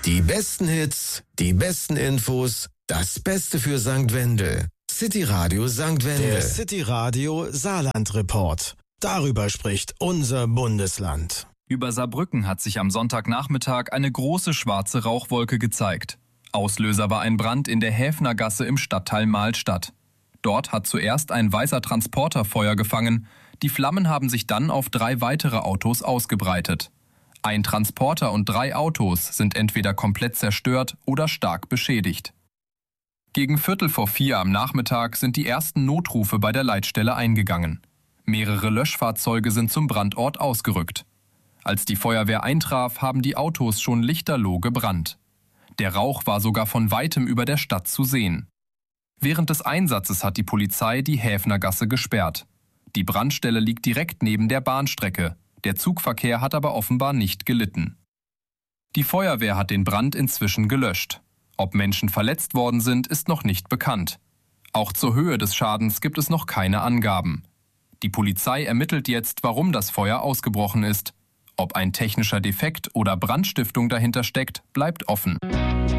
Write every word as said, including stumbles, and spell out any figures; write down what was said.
Die besten Hits, die besten Infos, das Beste für Sankt Wendel. City Radio Sankt Wendel. Der City Radio Saarland Report. Darüber spricht unser Bundesland. Über Saarbrücken hat sich am Sonntagnachmittag eine große schwarze Rauchwolke gezeigt. Auslöser war ein Brand in der Häfnergasse im Stadtteil Mahlstadt. Dort hat zuerst ein weißer Transporter Feuer gefangen. Die Flammen haben sich dann auf drei weitere Autos ausgebreitet. Ein Transporter und drei Autos sind entweder komplett zerstört oder stark beschädigt. Gegen Viertel vor vier am Nachmittag sind die ersten Notrufe bei der Leitstelle eingegangen. Mehrere Löschfahrzeuge sind zum Brandort ausgerückt. Als die Feuerwehr eintraf, haben die Autos schon lichterloh gebrannt. Der Rauch war sogar von weitem über der Stadt zu sehen. Während des Einsatzes hat die Polizei die Häfnergasse gesperrt. Die Brandstelle liegt direkt neben der Bahnstrecke. Der Zugverkehr hat aber offenbar nicht gelitten. Die Feuerwehr hat den Brand inzwischen gelöscht. Ob Menschen verletzt worden sind, ist noch nicht bekannt. Auch zur Höhe des Schadens gibt es noch keine Angaben. Die Polizei ermittelt jetzt, warum das Feuer ausgebrochen ist. Ob ein technischer Defekt oder Brandstiftung dahinter steckt, bleibt offen.